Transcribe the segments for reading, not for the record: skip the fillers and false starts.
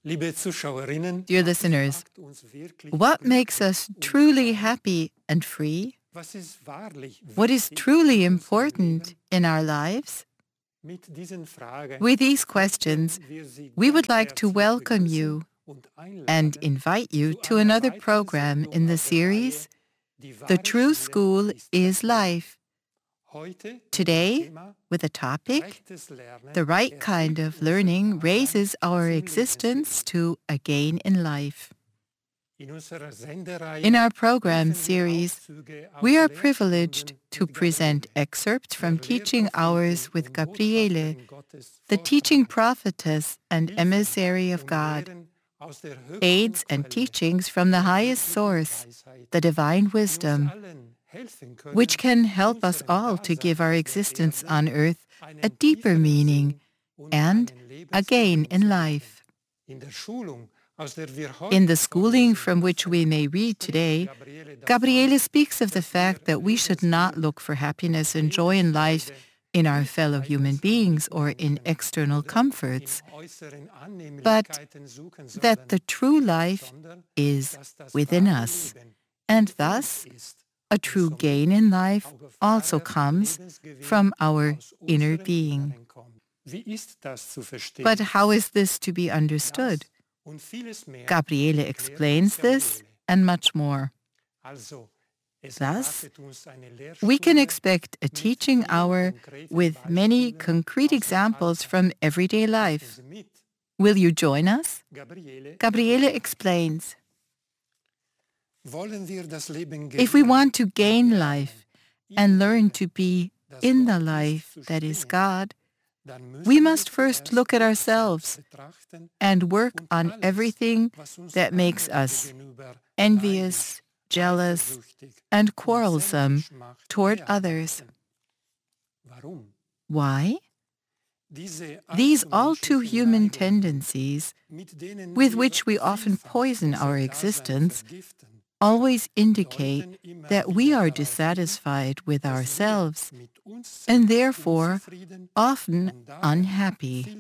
Dear listeners, what makes us truly happy and free? What is truly important in our lives? With these questions, we would like to welcome you and invite you to another program in the series, The True School is Life. Today, with a topic, the right kind of learning raises our existence to a gain in life. In our program series, we are privileged to present excerpts from teaching hours with Gabriele, the teaching prophetess and emissary of God, aids and teachings from the highest source, the divine wisdom, which can help us all to give our existence on earth a deeper meaning and a gain in life. In the schooling from which we may read today, Gabriele speaks of the fact that we should not look for happiness and joy in life in our fellow human beings or in external comforts, but that the true life is within us, and thus a true gain in life also comes from our inner being. But how is this to be understood? Gabriele explains this and much more. Thus, we can expect a teaching hour with many concrete examples from everyday life. Will you join us? Gabriele explains. If we want to gain life and learn to be in the life that is God, we must first look at ourselves and work on everything that makes us envious, jealous, and quarrelsome toward others. Why? These all too human tendencies, with which we often poison our existence, always indicate that we are dissatisfied with ourselves and therefore often unhappy.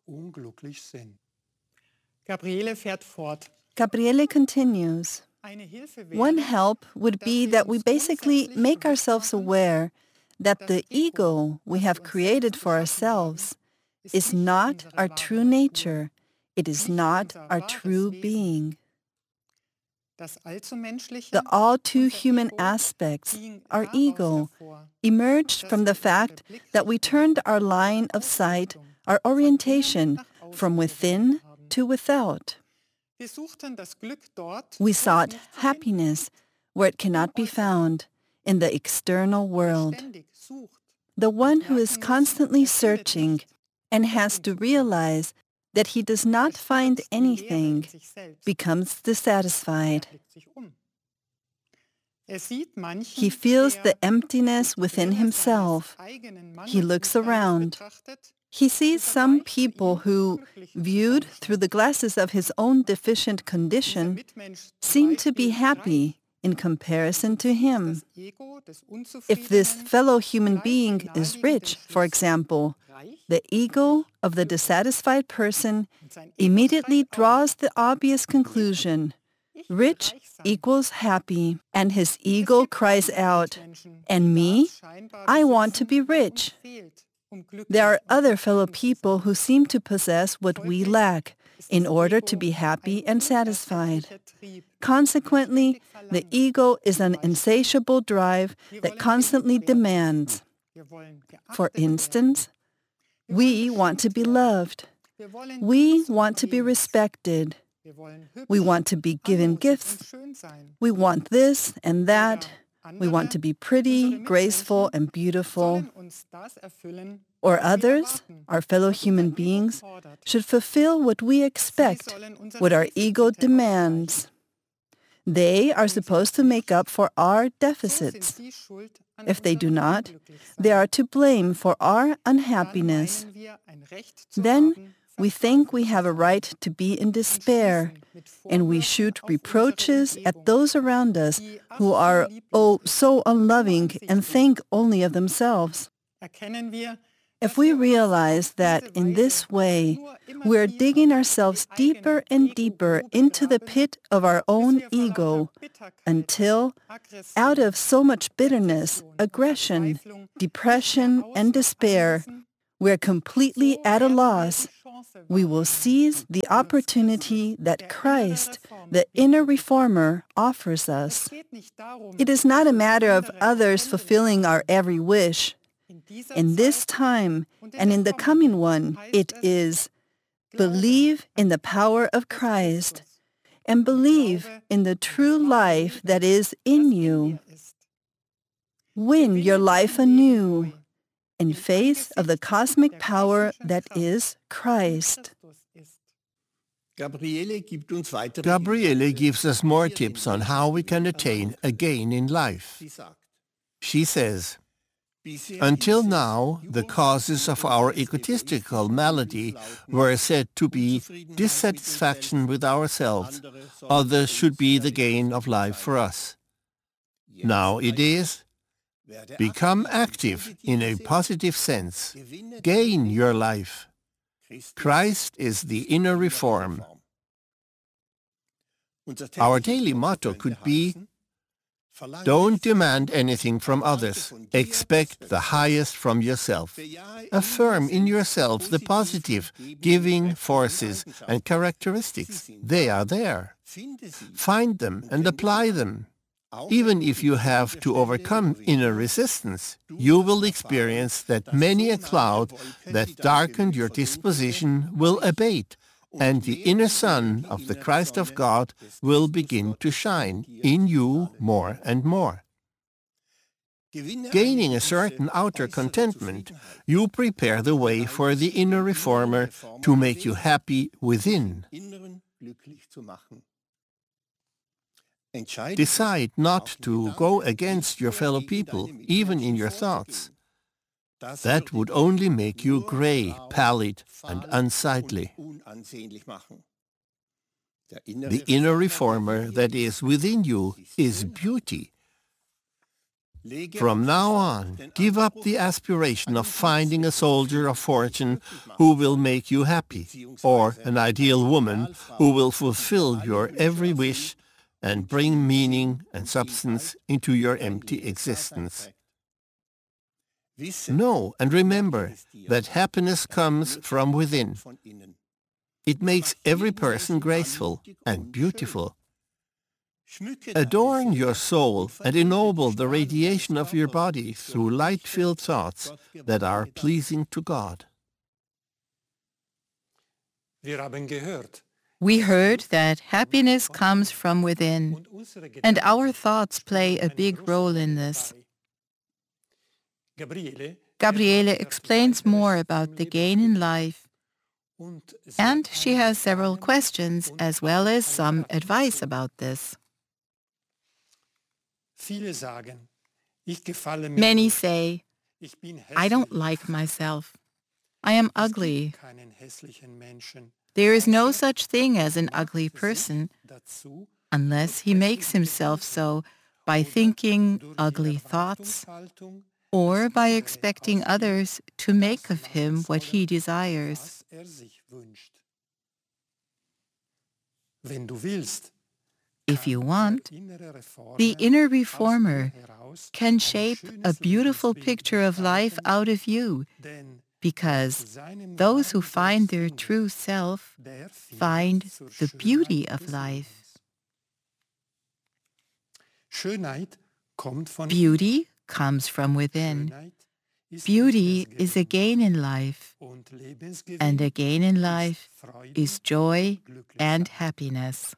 Gabriele continues. One help would be that we basically make ourselves aware that the ego we have created for ourselves is not our true nature. It is not our true being. The all-too-human aspects, our ego, emerged from the fact that we turned our line of sight, our orientation, from within to without. We sought happiness where it cannot be found, in the external world. The one who is constantly searching and has to realize that he does not find anything becomes dissatisfied. He feels the emptiness within himself. He looks around. He sees some people who, viewed through the glasses of his own deficient condition, seem to be happy in comparison to him. If this fellow human being is rich, for example, the ego of the dissatisfied person immediately draws the obvious conclusion: rich equals happy, and his ego cries out, "And me? I want to be rich." There are other fellow people who seem to possess what we lack in order to be happy and satisfied. Consequently, the ego is an insatiable drive that constantly demands. For instance, we want to be loved. We want to be respected. We want to be given gifts. We want this and that. We want to be pretty, graceful, and beautiful. Or others, our fellow human beings, should fulfill what we expect, what our ego demands. They are supposed to make up for our deficits. If they do not, they are to blame for our unhappiness. Then we think we have a right to be in despair, and we shoot reproaches at those around us who are, so unloving and think only of themselves. If we realize that in this way we're digging ourselves deeper and deeper into the pit of our own ego until, out of so much bitterness, aggression, depression, and despair, we're completely at a loss, we will seize the opportunity that Christ, the inner reformer, offers us. It is not a matter of others fulfilling our every wish. In this time and in the coming one, it is believe in the power of Christ and believe in the true life that is in you. Win your life anew in face of the cosmic power that is Christ. Gabriele gives us more tips on how we can attain a gain in life. She says, until now, the causes of our egotistical malady were said to be dissatisfaction with ourselves. Others should be the gain of life for us. Now it is, become active in a positive sense. Gain your life. Christ is the inner reform. Our daily motto could be, don't demand anything from others. Expect the highest from yourself. Affirm in yourself the positive, giving forces and characteristics. They are there. Find them and apply them. Even if you have to overcome inner resistance, you will experience that many a cloud that darkened your disposition will abate, and the inner sun of the Christ of God will begin to shine in you more and more. Gaining a certain outer contentment, you prepare the way for the inner reformer to make you happy within. Decide not to go against your fellow people, even in your thoughts. That would only make you gray, pallid, and unsightly. The inner reformer that is within you is beauty. From now on, give up the aspiration of finding a soldier of fortune who will make you happy, or an ideal woman who will fulfill your every wish and bring meaning and substance into your empty existence. Know and remember that happiness comes from within. It makes every person graceful and beautiful. Adorn your soul and ennoble the radiation of your body through light-filled thoughts that are pleasing to God. We heard that happiness comes from within, and our thoughts play a big role in this. Gabriele explains more about the gain in life, and she has several questions as well as some advice about this. Many say, I don't like myself. I am ugly. There is no such thing as an ugly person unless he makes himself so by thinking ugly thoughts or by expecting others to make of him what he desires. If you want, the inner reformer can shape a beautiful picture of life out of you, because those who find their true self find the beauty of life. Beauty comes from within. Beauty is a gain in life, and a gain in life is joy and happiness.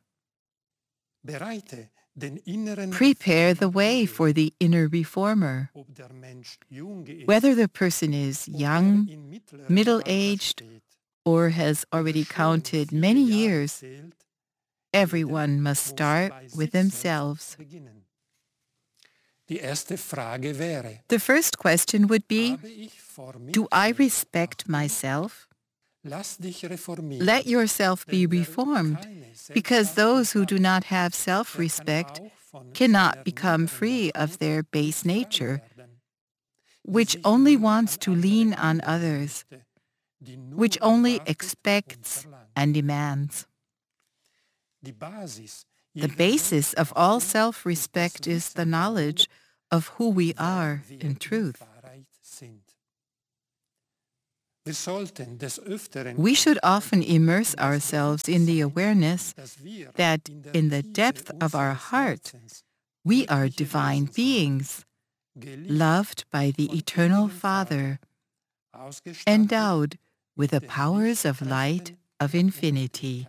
Prepare the way for the inner reformer. Whether the person is young, middle-aged, or has already counted many years, everyone must start with themselves. The first question would be, do I respect myself? Let yourself be reformed, because those who do not have self-respect cannot become free of their base nature. which only wants to lean on others, which only expects and demands. The basis of all self-respect is the knowledge of who we are in truth. We should often immerse ourselves in the awareness that in the depth of our heart, we are divine beings, loved by the Eternal Father, endowed with the powers of light of infinity.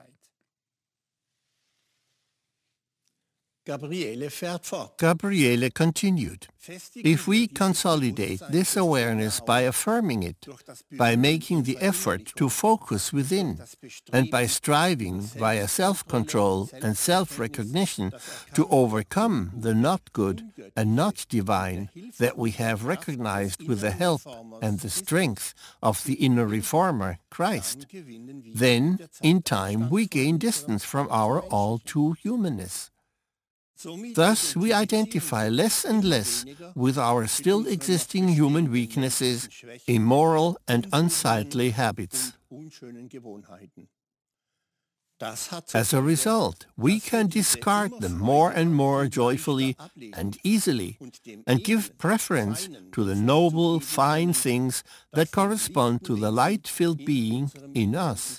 Gabriele continued, if we consolidate this awareness by affirming it, by making the effort to focus within, and by striving via self-control and self-recognition to overcome the not good and not divine that we have recognized with the help and the strength of the inner reformer, Christ, then in time we gain distance from our all-too-humanness. Thus, we identify less and less with our still existing human weaknesses, immoral and unsightly habits. As a result, we can discard them more and more joyfully and easily, and give preference to the noble, fine things that correspond to the light-filled being in us.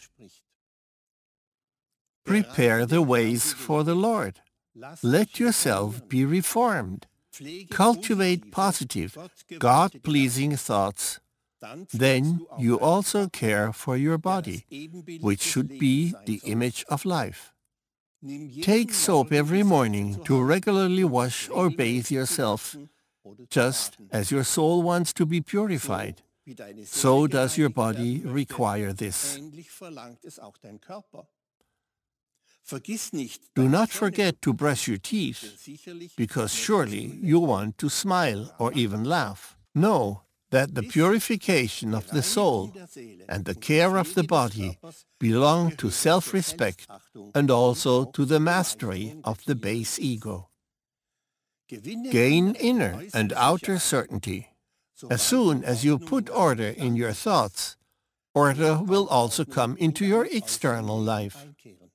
Prepare the ways for the Lord. Let yourself be reformed. Cultivate positive, God-pleasing thoughts. Then you also care for your body, which should be the image of life. Take soap every morning to regularly wash or bathe yourself, just as your soul wants to be purified. So does your body require this. Do not forget to brush your teeth, because surely you want to smile or even laugh. Know that the purification of the soul and the care of the body belong to self-respect and also to the mastery of the base ego. Gain inner and outer certainty. As soon as you put order in your thoughts, order will also come into your external life.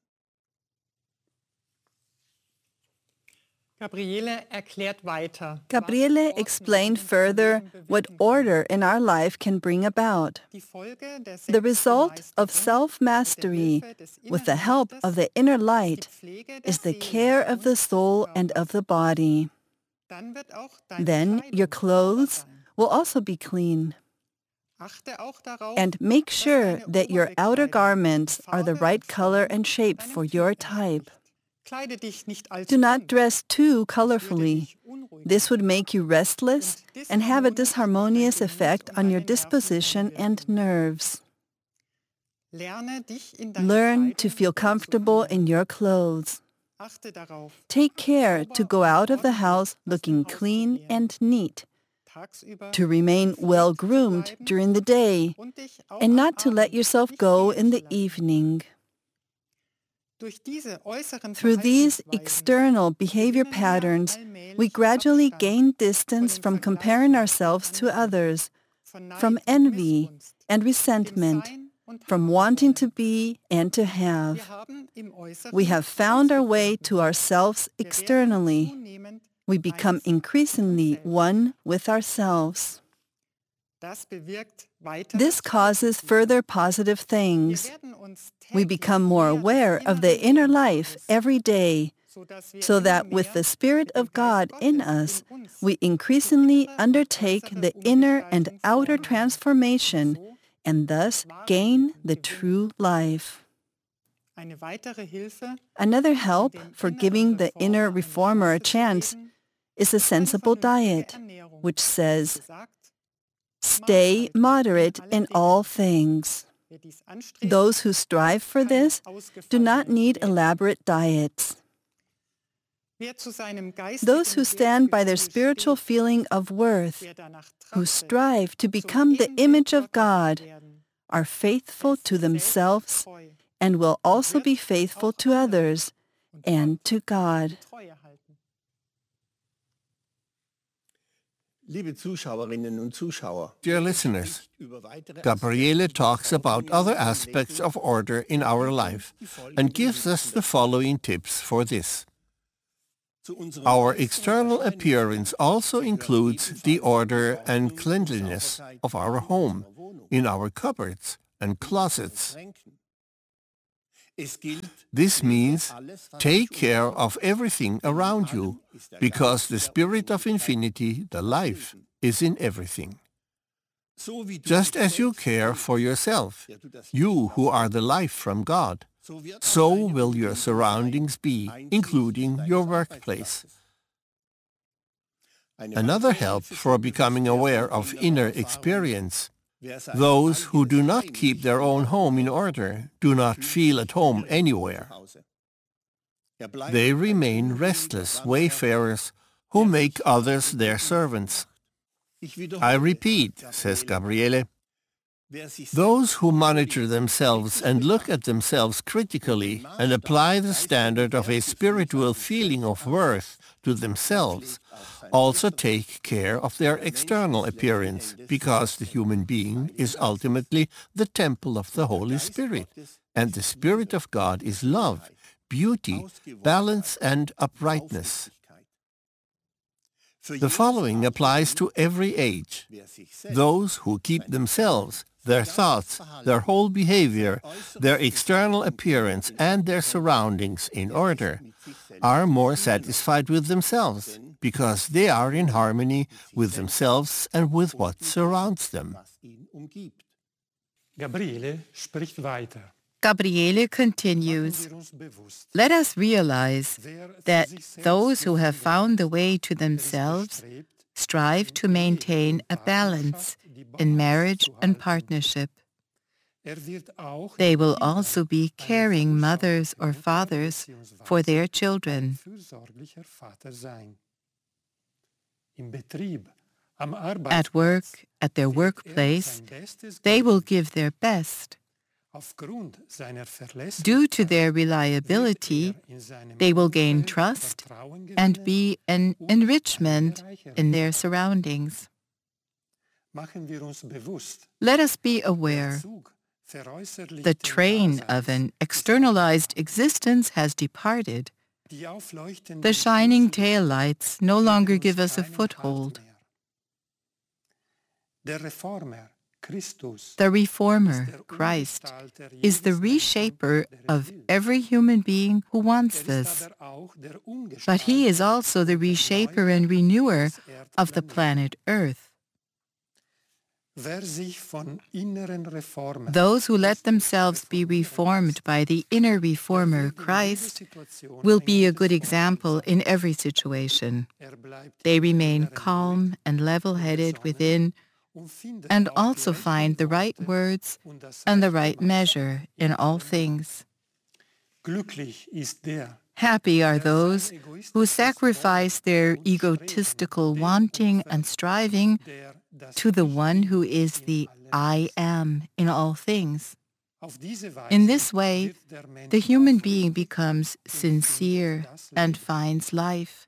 Gabriele explained further what order in our life can bring about. The result of self-mastery with the help of the inner light is the care of the soul and of the body. Then your clothes will also be clean. And make sure that your outer garments are the right color and shape for your type. Do not dress too colorfully. This would make you restless and have a disharmonious effect on your disposition and nerves. Learn to feel comfortable in your clothes. Take care to go out of the house looking clean and neat, to remain well-groomed during the day, and not to let yourself go in the evening. Through these external behavior patterns, we gradually gain distance from comparing ourselves to others, from envy and resentment, from wanting to be and to have. We have found our way to ourselves externally. We become increasingly one with ourselves. This causes further positive things. We become more aware of the inner life every day, so that with the Spirit of God in us, we increasingly undertake the inner and outer transformation and thus gain the true life. Another help for giving the inner reformer a chance is a sensible diet, which says, "Stay moderate in all things." Those who strive for this do not need elaborate diets. Those who stand by their spiritual feeling of worth, who strive to become the image of God, are faithful to themselves and will also be faithful to others and to God. Dear listeners, Gabriele talks about other aspects of order in our life and gives us the following tips for this. Our external appearance also includes the order and cleanliness of our home, in our cupboards and closets. This means take care of everything around you, because the spirit of infinity, the life, is in everything. Just as you care for yourself, you who are the life from God, so will your surroundings be, including your workplace. Another help for becoming aware of inner experience: those who do not keep their own home in order do not feel at home anywhere. They remain restless wayfarers who make others their servants. I repeat, says Gabriele, those who monitor themselves and look at themselves critically and apply the standard of a spiritual feeling of worth to themselves also take care of their external appearance, because the human being is ultimately the temple of the Holy Spirit, and the Spirit of God is love, beauty, balance, and uprightness. The following applies to every age. Those who keep themselves, their thoughts, their whole behavior, their external appearance, and their surroundings in order are more satisfied with themselves, because they are in harmony with themselves and with what surrounds them. Gabriele spricht weiter. Gabriele continues, let us realize that those who have found the way to themselves strive to maintain a balance in marriage and partnership. They will also be caring mothers or fathers for their children. At work, at their workplace, they will give their best. Due to their reliability, they will gain trust and be an enrichment in their surroundings. Let us be aware. The train of an externalized existence has departed. The shining taillights no longer give us a foothold. The Reformer, Christ, is the reshaper of every human being who wants this. But he is also the reshaper and renewer of the planet Earth. Those who let themselves be reformed by the inner Reformer, Christ, will be a good example in every situation. They remain calm and level-headed within, and also find the right words and the right measure in all things. Happy are those who sacrifice their egotistical wanting and striving to the one who is the I am in all things. In this way, the human being becomes sincere and finds life.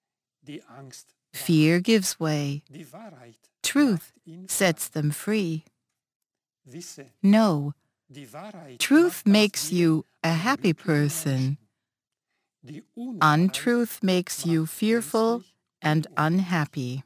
Fear gives way. Truth sets them free. No, truth makes you a happy person. Untruth makes you fearful and unhappy.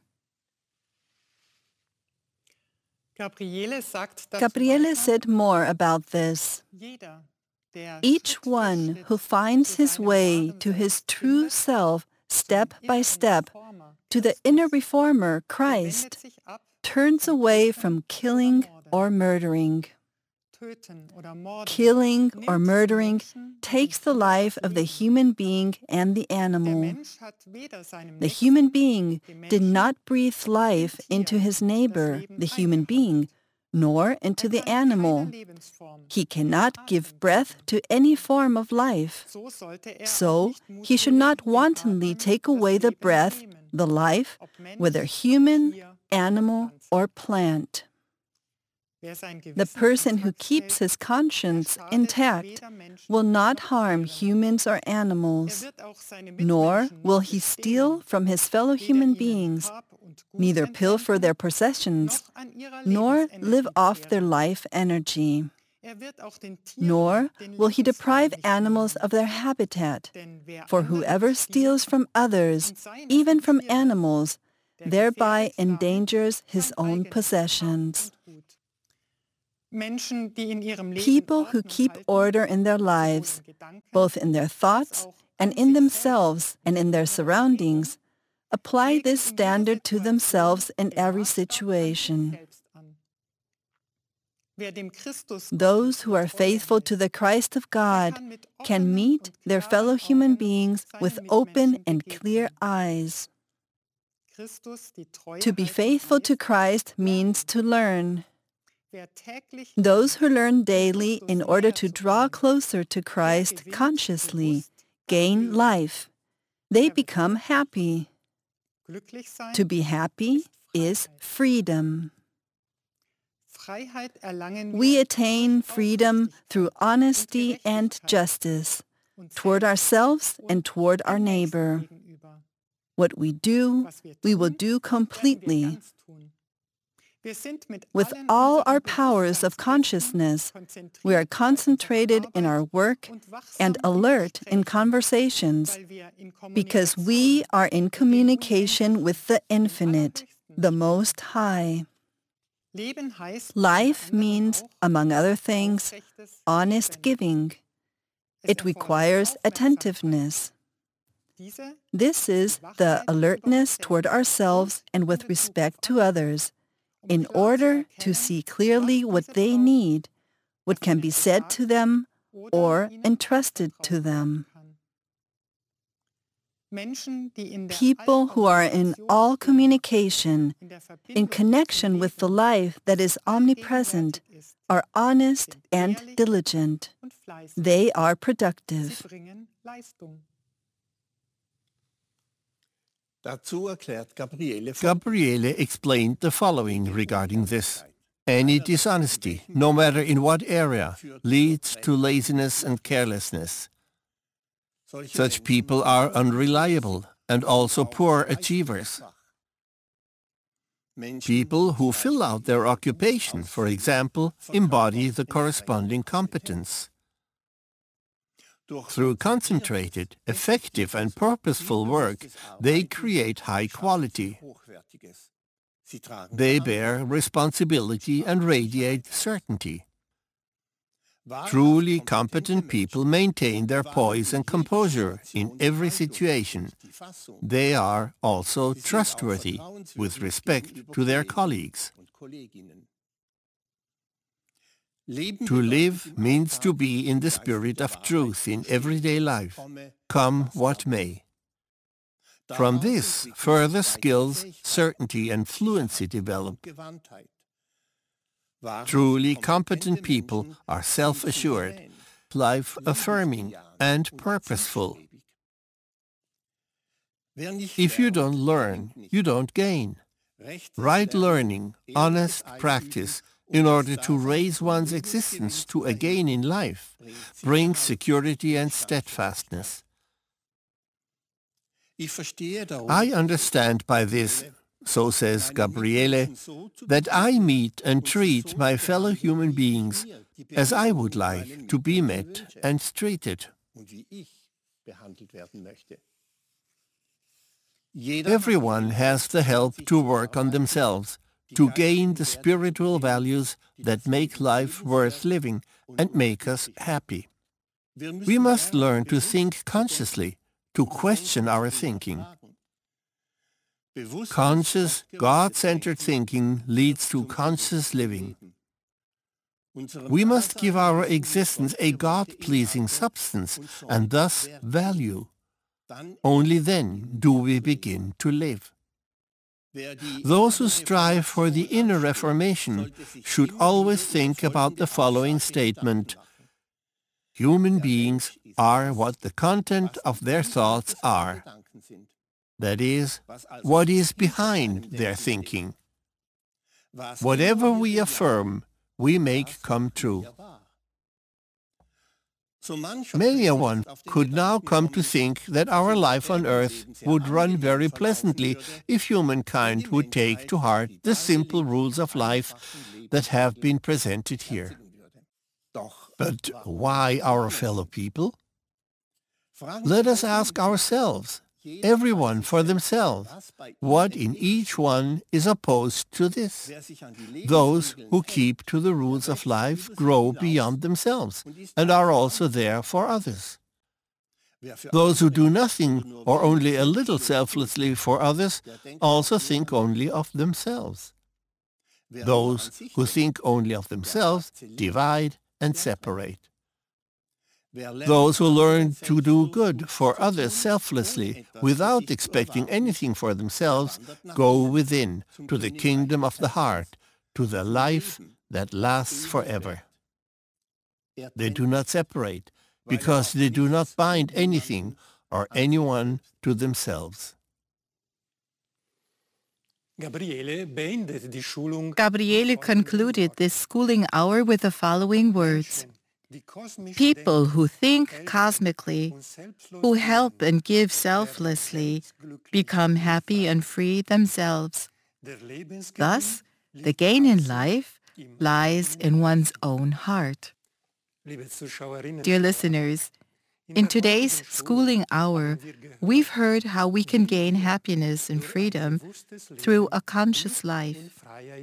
Gabriele said more about this. Each one who finds his way to his true self step by step, to the inner Reformer, Christ, turns away from killing or murdering. Killing or murdering takes the life of the human being and the animal. The human being did not breathe life into his neighbor, the human being, nor into the animal. He cannot give breath to any form of life. So he should not wantonly take away the breath, the life, whether human, animal, or plant. The person who keeps his conscience intact will not harm humans or animals, nor will he steal from his fellow human beings, neither pilfer their possessions, nor live off their life energy. Nor will he deprive animals of their habitat, for whoever steals from others, even from animals, thereby endangers his own possessions. People who keep order in their lives, both in their thoughts and in themselves and in their surroundings, apply this standard to themselves in every situation. Those who are faithful to the Christ of God can meet their fellow human beings with open and clear eyes. To be faithful to Christ means to learn. Those who learn daily in order to draw closer to Christ consciously gain life. They become happy. To be happy is freedom. We attain freedom through honesty and justice toward ourselves and toward our neighbor. What we do, we will do completely. With all our powers of consciousness, we are concentrated in our work and alert in conversations because we are in communication with the Infinite, the Most High. Life means, among other things, honest giving. It requires attentiveness. This is the alertness toward ourselves and with respect to others, in order to see clearly what they need, what can be said to them or entrusted to them. People who are in all communication, in connection with the life that is omnipresent, are honest and diligent. They are productive. Gabriele explained the following regarding this. Any dishonesty, no matter in what area, leads to laziness and carelessness. Such people are unreliable and also poor achievers. People who fill out their occupation, for example, embody the corresponding competence. Through concentrated, effective and purposeful work, they create high quality. They bear responsibility and radiate certainty. Truly competent people maintain their poise and composure in every situation. They are also trustworthy with respect to their colleagues. To live means to be in the spirit of truth in everyday life, come what may. From this, further skills, certainty and fluency develop. Truly competent people are self-assured, life-affirming, and purposeful. If you don't learn, you don't gain. Right learning, honest practice, in order to raise one's existence to a gain in life, brings security and steadfastness. I understand by this, so says Gabriele, that I meet and treat my fellow human beings as I would like to be met and treated. Everyone has the help to work on themselves, to gain the spiritual values that make life worth living and make us happy. We must learn to think consciously, to question our thinking. Conscious, God-centered thinking leads to conscious living. We must give our existence a God-pleasing substance and thus value. Only then do we begin to live. Those who strive for the inner reformation should always think about the following statement: human beings are what the content of their thoughts are. That is, what is behind their thinking. Whatever we affirm, we make come true. Many a one could now come to think that our life on earth would run very pleasantly if humankind would take to heart the simple rules of life that have been presented here. But why our fellow people? Let us ask ourselves, everyone for themselves, what in each one is opposed to this. Those who keep to the rules of life grow beyond themselves and are also there for others. Those who do nothing or only a little selflessly for others also think only of themselves. Those who think only of themselves divide and separate. Those who learn to do good for others selflessly, without expecting anything for themselves, go within to the kingdom of the heart, to the life that lasts forever. They do not separate, because they do not bind anything or anyone to themselves. Gabriele concluded this schooling hour with the following words. People who think cosmically, who help and give selflessly, become happy and free themselves. Thus, the gain in life lies in one's own heart. Dear listeners, in today's schooling hour, we've heard how we can gain happiness and freedom through a conscious life.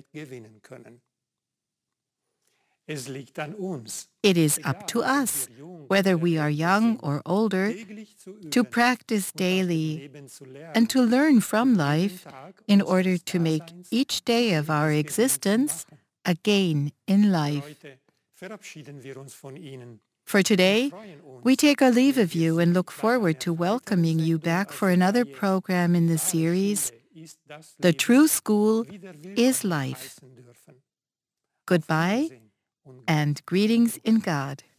It is up to us, whether we are young or older, to practice daily and to learn from life in order to make each day of our existence a gain in life. For today, we take our leave of you and look forward to welcoming you back for another program in the series, The True School is Life. Goodbye and greetings in God.